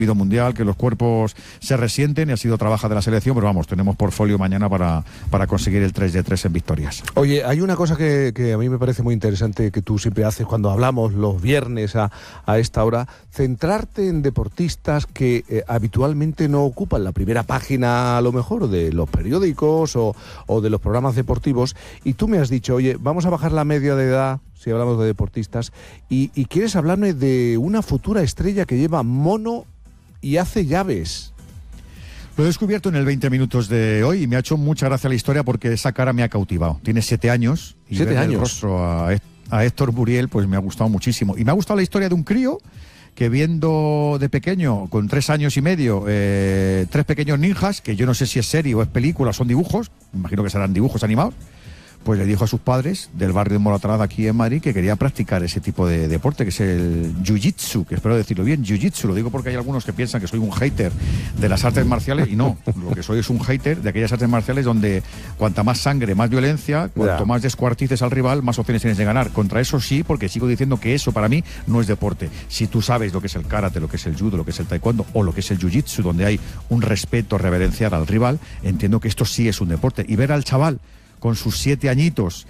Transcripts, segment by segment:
mundial, que los cuerpos se resienten y ha sido trabajo de la selección, pero vamos, tenemos portfolio mañana para conseguir el 3-3 en victorias. Oye, hay una cosa que a mí me parece muy interesante que tú siempre haces cuando hablamos los viernes a esta hora, centrarte en deportistas que habitualmente no ocupan la primera página a lo mejor de los periódicos o de los programas deportivos, y tú me has dicho, oye, vamos a bajar la media de edad si hablamos de deportistas, y quieres hablarme de una futura estrella que lleva mono y hace llaves. Lo he descubierto en el 20 minutos de hoy y me ha hecho mucha gracia la historia porque esa cara me ha cautivado. Tiene 7 años y ver el rostro a Héctor Buriel pues me ha gustado muchísimo. Y me ha gustado la historia de un crío que viendo de pequeño, con 3 años y medio, 3 pequeños ninjas, que yo no sé si es serie o es película, son dibujos, me imagino que serán dibujos animados, pues le dijo a sus padres del barrio de Moratalaz aquí en Madrid que quería practicar ese tipo de deporte, que es el jiu-jitsu, que espero decirlo bien, jiu-jitsu. Lo digo porque hay algunos que piensan que soy un hater de las artes marciales y no, lo que soy es un hater de aquellas artes marciales donde cuanta más sangre, más violencia, cuanto más descuartices al rival, más opciones tienes de ganar. Contra eso sí, porque sigo diciendo que eso para mí no es deporte. Si tú sabes lo que es el karate, lo que es el judo, lo que es el taekwondo o lo que es el jiu-jitsu, donde hay un respeto, reverenciar al rival, entiendo que esto sí es un deporte. Y ver al chaval con sus 7 añitos,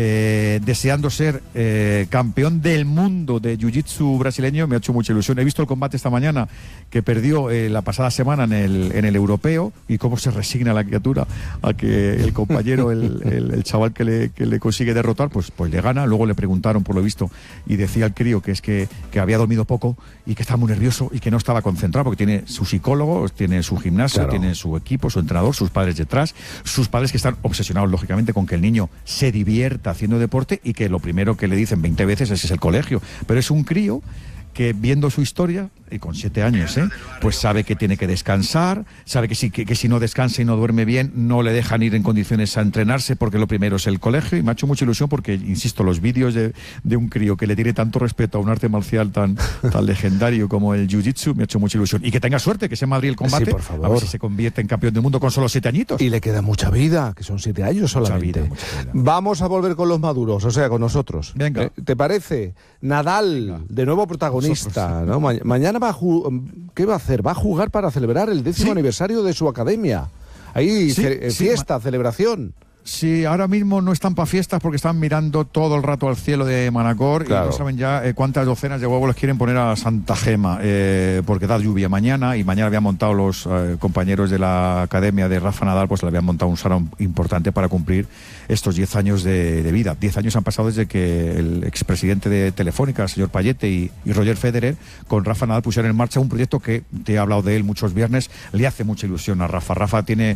deseando ser campeón del mundo de jiu-jitsu brasileño, me ha hecho mucha ilusión. He visto el combate esta mañana que perdió la pasada semana en el europeo, y cómo se resigna la criatura a que el compañero, el chaval que le consigue derrotar, pues le gana. Luego le preguntaron, por lo visto, y decía el crío que había dormido poco y que estaba muy nervioso y que no estaba concentrado, porque tiene su psicólogo, tiene su gimnasio, tiene su equipo, su entrenador, sus padres detrás, sus padres que están obsesionados, lógicamente, con que el niño se divierta haciendo deporte, y que lo primero que le dicen 20 veces es el colegio. Pero es un crío que, viendo su historia, y con 7 años, pues sabe que tiene que descansar, sabe que si no descansa y no duerme bien, no le dejan ir en condiciones a entrenarse, porque lo primero es el colegio. Y me ha hecho mucha ilusión porque, insisto, los vídeos de un crío que le tiene tanto respeto a un arte marcial tan legendario como el jiu-jitsu, me ha hecho mucha ilusión. Y que tenga suerte, que sea en Madrid el combate, sí, por favor. A ver si se convierte en campeón del mundo con solo 7 añitos. Y le queda mucha vida, que son 7 años solamente. Mucha vida. Vamos a volver con los maduros, o sea, con nosotros. Venga. ¿Te parece? Nadal, de nuevo protagonista, ¿no? Mañana ¿qué va a hacer? Va a jugar para celebrar el 10º aniversario de su academia. Ahí, fiesta, celebración. Sí, ahora mismo no están para fiestas porque están mirando todo el rato al cielo de Manacor, claro. Y no saben ya cuántas docenas de huevos les quieren poner a Santa Gema, porque da lluvia mañana, y mañana habían montado los compañeros de la academia de Rafa Nadal, pues le habían montado un salón importante para cumplir estos 10 años de vida. 10 años han pasado desde que el expresidente de Telefónica, el señor Payete, y Roger Federer, con Rafa Nadal pusieron en marcha un proyecto que te he hablado de él muchos viernes. Le hace mucha ilusión a Rafa. Rafa tiene,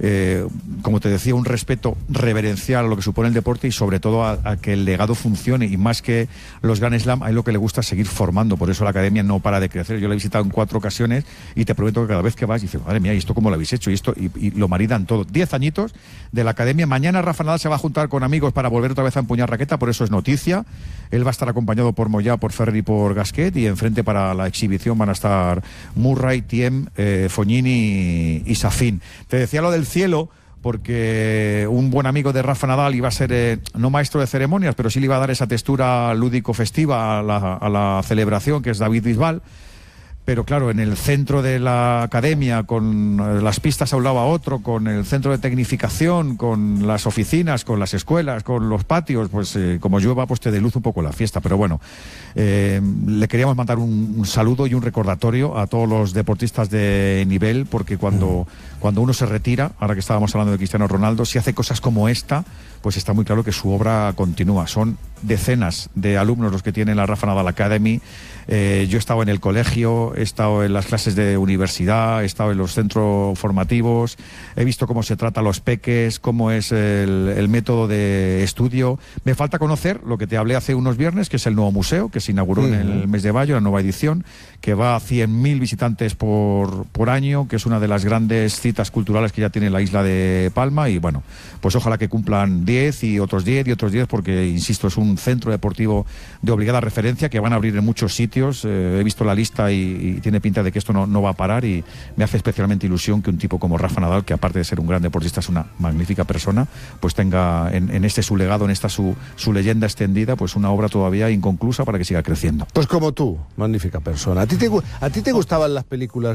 como te decía, un respeto reverencial a lo que supone el deporte, y sobre todo a que el legado funcione, y más que los Grand Slam, a él lo que le gusta es seguir formando. Por eso la academia no para de crecer. Yo la he visitado en 4 ocasiones y te prometo que cada vez que vas dices, madre mía, ¿y esto cómo lo habéis hecho? Y lo maridan todo. 10 añitos de la academia. Mañana Rafa Nadal se va a juntar con amigos para volver otra vez a empuñar raqueta, por eso es noticia. Él va a estar acompañado por Moyá, por Ferrer y por Gasquet, y enfrente para la exhibición van a estar Murray, Thiem, Fognini y Safin. Te decía lo del cielo porque un buen amigo de Rafa Nadal iba a ser, no maestro de ceremonias, pero sí le iba a dar esa textura lúdico-festiva a la celebración, que es David Bisbal. Pero claro, en el centro de la academia, con las pistas a un lado a otro, con el centro de tecnificación, con las oficinas, con las escuelas, con los patios, pues como llueva, pues te deluce un poco la fiesta. Pero bueno, le queríamos mandar un saludo y un recordatorio a todos los deportistas de nivel, porque cuando uno se retira, ahora que estábamos hablando de Cristiano Ronaldo, si hace cosas como esta, pues está muy claro que su obra continúa. Son decenas de alumnos los que tienen la Rafa Nadal Academy. Yo he estado en el colegio, he estado en las clases de universidad, he estado en los centros formativos, he visto cómo se trata a los peques, cómo es el método de estudio. Me falta conocer lo que te hablé hace unos viernes, que es el nuevo museo, que se inauguró en el mes de mayo, la nueva edición, que va a 100.000 visitantes por año, que es una de las grandes citas culturales que ya tiene la isla de Palma. Y bueno, pues ojalá que cumplan 10 y otros 10 y otros 10, porque, insisto, es un centro deportivo de obligada referencia que van a abrir en muchos sitios. He visto la lista y y tiene pinta de que esto no va a parar, y me hace especialmente ilusión que un tipo como Rafa Nadal, que aparte de ser un gran deportista es una magnífica persona, pues tenga en este su legado, en esta su leyenda extendida, pues una obra todavía inconclusa para que siga creciendo. Pues como tú, magnífica persona. ¿A ti te gustaban las películas